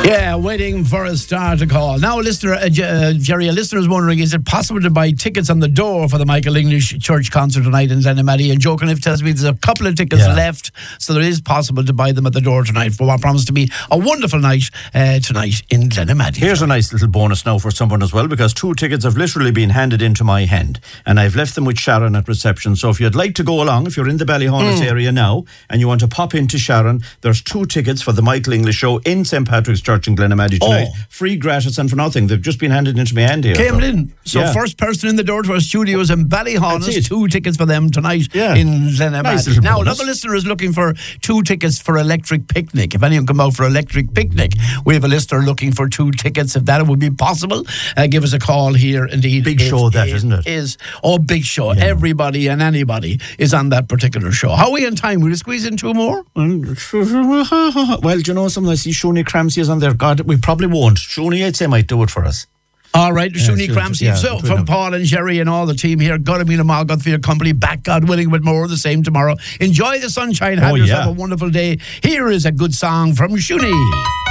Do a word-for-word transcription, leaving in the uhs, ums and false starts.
Yeah, waiting for a star to call. Now, a listener, uh, J- uh, Jerry, a listener is wondering, is it possible to buy tickets on the door for the Michael English Church concert tonight in Glenamaddie? And Joe Caniff tells me there's a couple of tickets Yeah. left, so there is possible to buy them at the door tonight for what promises to be a wonderful night uh, tonight in Glenamaddie. Here's a nice little bonus now for someone as well, because two tickets have literally been handed into my hand, and I've left them with Sharon at reception. So if you'd like to go along, if you're in the Ballyhonus Mm. area now, and you want to pop into Sharon, there's two tickets for the Michael English show in Saint Patrick's Church in Glenamaddie tonight. Oh. Free, gratis, and for nothing. They've just been handed into my hand here. Came so. in. So Yeah. first person in the door to our studios in That's Ballyhonus, it. two tickets for them tonight Yeah. in Nice Glenamaddie. little Now, bonus. another listener is looking for two tickets for Electric Picnic. If anyone come out for Electric Picnic, we have a listener looking for two tickets. If that would be possible, uh, give us a call here. Indeed, Big It- show that, it isn't it? Is oh, big show. Everybody and anybody is on that particular show. How are we in time? Will you squeeze in two more? Well, do you know something? I see Shoni Cramsey is on there. God, we probably won't. Shoni, I'd say, might do it for us. All right, Shuni sure, Cramsey. yeah, so, between from them. Paul and Jerry and all the team here, Godamina Margot for your company. Back, God willing, with more of the same tomorrow. Enjoy the sunshine. Have Oh, yourself yeah. a wonderful day. Here is a good song from Shuni.